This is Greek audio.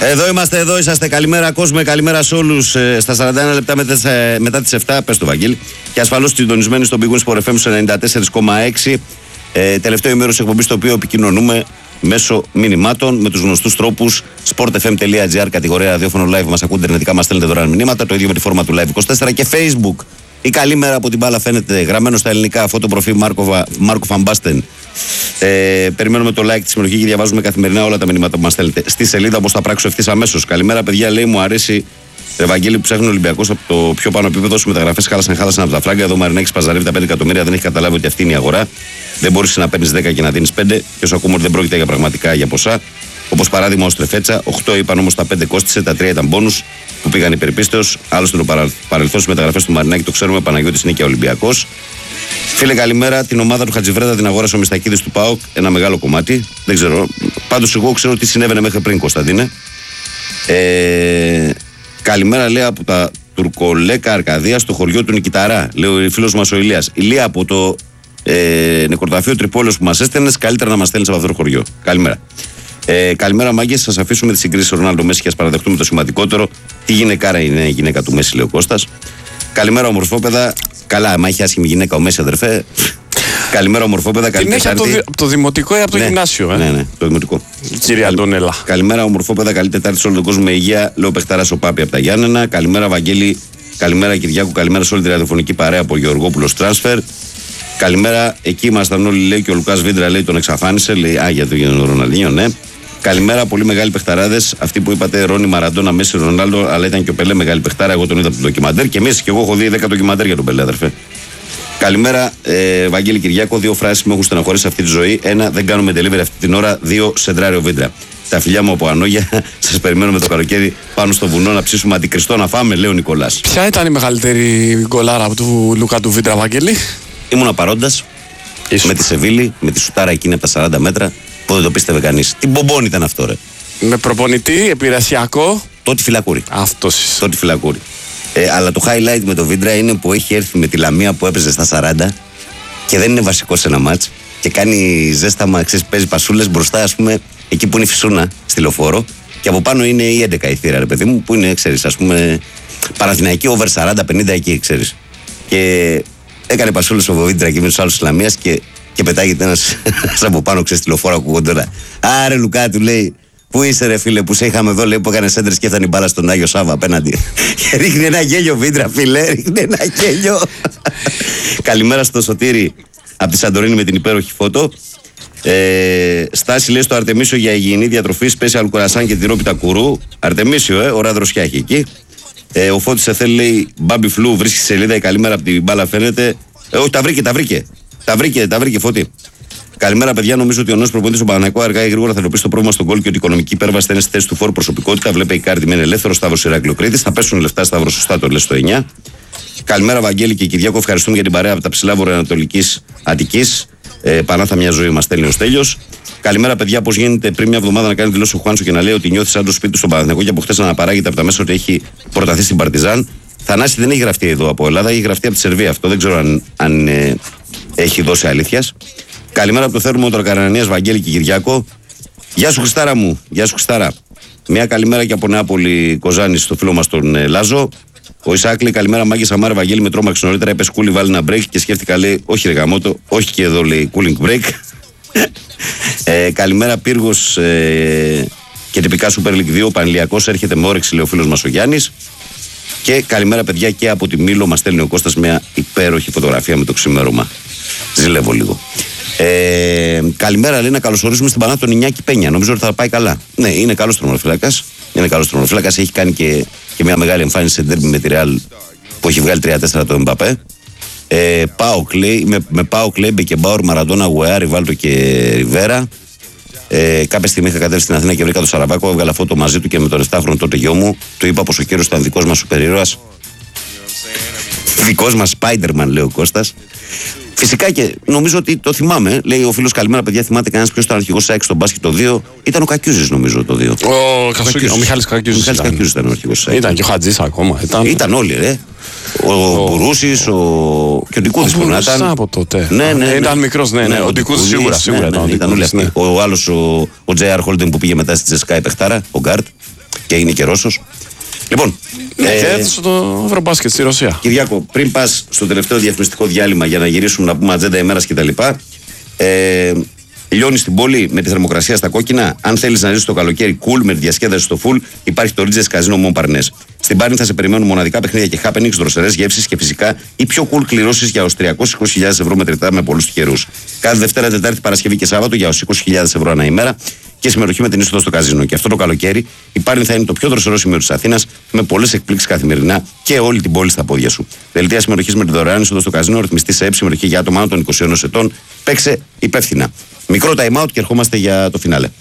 Εδώ είμαστε, εδώ είσαστε. Καλημέρα, κόσμο, καλημέρα σε όλους. Στα 41 λεπτά μετά τις 7, πες το Βαγγέλη. Και ασφαλώς συντονισμένοι στον Big Win Sport FM 94,6. Τελευταίο ημέρος εκπομπής, το οποίο επικοινωνούμε μέσω μηνυμάτων με τους γνωστούς τρόπους. sportfm.gr, κατηγορία ραδιόφωνο live. Μας ακούτε ιντερνετικά, μας στέλνετε δωρεάν μηνύματα. Το ίδιο με τη φόρμα του Live24 και Facebook. Η καλή μέρα από την μπάλα φαίνεται γραμμένο στα ελληνικά. Φωτοπροφίλ Μάρκο Φαμπάστεν. Περιμένουμε το like, τη συμμετοχή και διαβάζουμε καθημερινά όλα τα μηνύματα που μας στέλνετε στη σελίδα, όπως θα πράξω ευθύς αμέσως. Καλημέρα, παιδιά. Λέει, μου αρέσει Ευαγγέλη που ψάχνει ο Ολυμπιακός από το πιο πάνω επίπεδο. Σου μεταγραφές χάλασαν από τα φράγκα. Εδώ ο Μαρινάκης παζαρεύει τα 5 εκατομμύρια. Δεν έχει καταλάβει ότι αυτή είναι η αγορά. Δεν μπορείς να παίρνεις 10 και να δίνεις 5. Και όσο ακούμε ότι δεν πρόκειται για πραγματικά για ποσά. Όπως παράδειγμα ο Στρεφέτσα. 8 είπαν όμως τα 5 κόστησε. Τα 3 ήταν μπόνους που πήγαν υπερπίστεως. Άλλωστε το παρελθόν στις μεταγραφές του Μαρινάκη το ξέρουμε. Παναγιώτης είναι και Ολυμπιακός. Φίλε, καλημέρα. Την ομάδα του Χατζιβρέτα την αγόρασε ο Μιστακίδης του ΠΑΟΚ. Ένα μεγάλο κομμάτι. Δεν ξέρω. Πάντως, εγώ ξέρω τι συνέβαινε μέχρι πριν, Κωνσταντίνε. Καλημέρα, λέει, από τα Τουρκολέκα Αρκαδία στο χωριό του Νικηταρά. Λέει ο φίλος μας ο Ηλίας. Ηλία, από το νεκροταφείο Τρυπόλεως που μας έστελνες, καλύτερα να μας στέλνεις από αυτό το χωριό. Καλημέρα. Καλημέρα, μάγκες. Σας αφήσουμε τη συγκρίση Ρονάλντο Μέση και ας παραδεχτούμε το σημαντικότερο. Τι γυναικάρα είναι η γυναίκα του Μέση, λέει ο Κώστας. Καλημέρα, ομορφόπεδα. Καλά, μα έχει άσχημη γυναίκα ο Μέση, αδερφέ. Καλημέρα, ομορφόπεδα. Την έχει από το δημοτικό ή από το γυμνάσιο, Ναι, το δημοτικό. Κύριε Αντώνελα. Καλημέρα, ομορφόπεδα. Καλή Τετάρτη σε όλο τον κόσμο με υγεία. Λέω Πεχταράς ο Πάπη από τα Γιάννενα. Καλημέρα, Βαγγέλη. Καλημέρα, Κυριάκου. Καλημέρα σε όλη τη ραδιοφωνική παρέα από Γεωργόπουλος Transfer. Καλημέρα, εκεί ήμασταν όλοι, λέει, και ο Λουκάς Βίντρα, λέει, τον εξαφάνισε. Λέει, για το Ροναλντίνιο, ναι. Καλημέρα, πολύ μεγάλοι παιχταράδες. Αυτοί που είπατε, Ρόνι, Μαραντόνα, Μέση, Ρονάλντο, αλλά ήταν και ο Πελέ μεγάλη παιχτάρα. Εγώ τον είδα από το ντοκιμαντέρ και εμείς και εγώ έχω δει 10 ντοκιμαντέρ για τον Πελέ, αδερφέ. Καλημέρα, Βαγγέλη Κυριάκο. 2 φράσεις με έχουν στεναχωρήσει αυτή τη ζωή. 1, δεν κάνουμε delivery αυτή την ώρα. 2, σεντράριο Βίντρα. Τα φιλιά μου από Ανόγια. Σας περιμένουμε το καλοκαίρι πάνω στο βουνό να ψήσουμε αντικριστό να φάμε, λέει ο Νικολάς. Ποια ήταν η μεγαλύτερη γκολάρα του Λούκα του Βίντρα, Βαγγέλη? Ήμουνα παρόντας με τη Σεβίλη, με τη σουτάρα εκείνη από τα 40 μέτρα. Που δεν το πίστευε κανείς. Τι μπομπόν ήταν αυτό, ρε. Με προπονητή, επηρεσιακό. Τότε Φυλακούρη. Αυτός. Τότε Φυλακούρη. Αλλά το highlight με το Βίντρα είναι που έχει έρθει με τη Λαμία που έπαιζε στα 40 και δεν είναι βασικό σε ένα μάτς. Και κάνει ζέσταμα, ξέρεις, παίζει πασούλες μπροστά, ας πούμε, εκεί που είναι η Φυσούνα, στη Λεωφόρο. Και από πάνω είναι η 11 η θύρα, ρε παιδί μου, που είναι, ξέρεις, ας πούμε, Παναθηναϊκή over 40-50 εκεί, ξέρεις. Και έκανε πασούλες ο Βίντρα και με τους άλλους της Λαμίας και πετάγεται ένας από πάνω, ξέρεις, τη Λεωφόρο, ακούγονται όλα. Άρε Λουκά, του λέει, πού είσαι, ρε φίλε, που σε είχαμε εδώ, λέει, που έκανε έντρες και έφτανε η μπάλα στον Άγιο Σάβα απέναντι. Και ρίχνει ένα γέλιο Βίντρα, φίλε, ρίχνει ένα γέλιο. Καλημέρα στο Σωτήρι από τη Σαντορίνη με την υπέροχη φώτο. Στάση, λέει, στο Αρτεμίσιο για υγιεινή διατροφή, special κουρασάν και τυρόπιτα κουρού. Αρτεμίσιο, ωραία δροσιά έχει εκεί. Ο Φώτης σε θέλει, λέει, Μπάμπι Φλου, βρίσκει σελίδα, η καλημέρα από την μπάλα φαίνεται. Όχι, τα βρήκε, Φώτη. Καλημέρα, παιδιά. Νομίζω ότι ο νέος προπονητής του Παναθηναϊκού αργά ή γρήγορα θα εντοπίσει το πρόβλημα στον γκολ και ότι η οικονομική υπέρβαση θα είναι στη θέση του φόρου προσωπικότητα. Βλέπε η κάρτη με είναι ελεύθερο, Σταύρος Ηράκλειο Κρήτης. Θα πέσουν λεφτά, Σταύρος, σωστά το λες στο 9. Καλημέρα, Βαγγέλη και Κυριάκο. Ευχαριστούμε για την παρέα από τα ψηλά βορειοανατολικής Αττικής. Πανάθα μια ζωή μας στέλνει ο Στέλιος. Καλημέρα, παιδιά. Πώς γίνεται πριν μια εβδομάδα να κάνει δηλώσει ο Χουάνσο και να λέει ότι νιώθει σαν το σπίτι του στον Παναθηναϊκό και από χτες να αναπαράγεται από τα μέσα ότι έχει προταθεί στην Παρτιζάν. Θανάση δεν έχει γραφτεί εδώ από Ελλάδα, έχει γραφτεί από τη Σερβία. Αυτό δεν ξέρω αν έχει δώσει αλήθειας. Καλημέρα από το θέρμο του Καρανανίας, Βαγγέλη και Κυριάκο. Γεια σου, Χριστάρα μου. Γεια σου, Χριστάρα. Μια καλημέρα και από Νεάπολη, Κοζάνη, στο φίλο μας τον Λάζο. Ο Ισάκλη, καλημέρα, Μάγκη Σαμάρα, Βαγγέλη, με τρόμαξε νωρίτερα. Είπε σκούλι, βάλει ένα break και σκέφτηκα, λέει, όχι ρε γαμότο, όχι και εδώ, λέει, cooling break. Καλημέρα, Πύργος και τυπικά Super League 2. Ο Πανηλιακός έρχεται με όρεξη, λέει ο φίλος μας ο Γιάννης. Και καλημέρα, παιδιά, και από τη Μήλο μας στέλνει ο Κώστας μια υπέροχη φωτογραφία με το ξημέρωμα. Ζηλεύω λίγο. Καλημέρα, λέει, να καλωσορίσουμε στην Πανάθα τον Ινιάκη Πένια. Νομίζω ότι θα πάει καλά. Ναι, είναι καλός τερματοφύλακας. Έχει κάνει και μια μεγάλη εμφάνιση σε ντέρμπι με τη Ρεάλ που έχει βγάλει 3-4 το Εμπαπέ. Πάοκ, λέει, με Πάοκ, λέει, Μπεκεμπάουρ, Μαραντόνα, Γουεά, Ριβάλτο και Ριβέρα. Κάποια στιγμή είχα κατέβει στην Αθήνα και βρήκα τον Σαραβάκο. Έβγαλα φώτο μαζί του και με τον 7χρονο τότε γιο μου. Του είπα πως ο κύριος ήταν δικός μας σούπερ ήρωας. Δικός μας Spider-Man, λέει ο Κώστας. Φυσικά και νομίζω ότι το θυμάμαι. Λέει ο φίλος, καλημέρα, παιδιά. Θυμάται κανένας ποιος ήταν αρχηγός ΣΑΕΚ στον μπάσκετ το 2? Ήταν ο Κακιούζης, νομίζω, το 2. Ο Μιχάλης Κακιούζης. Ήταν ο αρχηγός ΣΑΕΚ. Ήταν και ο Χατζής ακόμα. Ήταν όλοι, ρε. Ο Μπουρούσης, και ο Ντικούδης που να ήταν. Από τότε. Ναι. Ήταν μικρός, ναι. Ο Ντικούδης σίγουρα ήταν. Ο άλλος, ο J.R. Holden που πήγε μετά στη Τζεσκάι Πεχτάρα, ο Γκάρτ. και είναι και Ρώσος. Λοιπόν. Και στο Ευρωμπάσκετ στη Ρωσία. Κυριάκο, πριν πας στο τελευταίο διαφημιστικό διάλειμμα για να γυρίσουμε να πούμε ατζέντα ημέρας κτλ. Λιώνει στην πόλη με τη θερμοκρασία στα κόκκινα. Αν θέλεις να ζήσεις το καλοκαίρι cool με τη διασκέδαση στο full, υπάρχει το Ridges Casino Montparnasse. Στην Πάρνη θα σε περιμένουν μοναδικά παιχνίδια και happenings, δροσερές γεύσεις και φυσικά οι πιο cool κληρώσεις για ως 320.000 ευρώ μετρητά με πολλούς τυχερούς. Κάθε Δευτέρα, Τετάρτη, Παρασκευή και Σάββατο για ως 20.000 ευρώ ανά ημέρα και συμμετοχή με την είσοδο στο καζίνο. Και αυτό το καλοκαίρι η Πάρνη θα είναι το πιο δροσερό σημείο της Αθήνας με πολλές εκπλήξεις καθημερινά και όλη την πόλη στα πόδια σου. Δελτία συμμετοχής με τη δωρεάν είσοδο στο καζίνο, ρυθμιστή σε συμμετοχή για άτομα άνω των 21 ετών. Παίξε υπεύθυνα. Μικρό time out και ερχόμαστε για το φινάλε.